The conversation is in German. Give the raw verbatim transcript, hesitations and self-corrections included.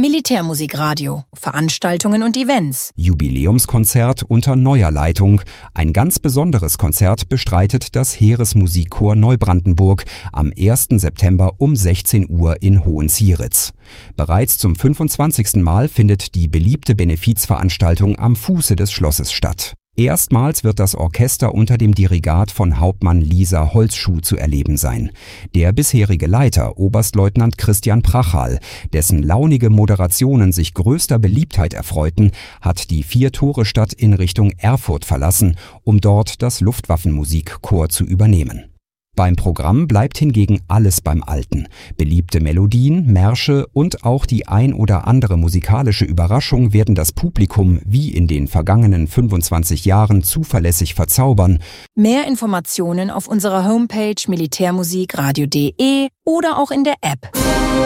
Militärmusikradio, Veranstaltungen und Events. Jubiläumskonzert unter neuer Leitung. Ein ganz besonderes Konzert bestreitet das Heeresmusikchor Neubrandenburg am ersten September um sechzehn Uhr in Hohenzieritz. Bereits zum fünfundzwanzigsten Mal findet die beliebte Benefizveranstaltung am Fuße des Schlosses statt. Erstmals wird das Orchester unter dem Dirigat von Hauptmann Lisa Holzschuh zu erleben sein. Der bisherige Leiter, Oberstleutnant Christian Prachal, dessen launige Moderationen sich größter Beliebtheit erfreuten, hat die Vier-Tore-Stadt in Richtung Erfurt verlassen, um dort das Luftwaffenmusikkorps zu übernehmen. Beim Programm bleibt hingegen alles beim Alten. Beliebte Melodien, Märsche und auch die ein oder andere musikalische Überraschung werden das Publikum wie in den vergangenen fünfundzwanzig Jahren zuverlässig verzaubern. Mehr Informationen auf unserer Homepage militärmusikradio punkt de oder auch in der App.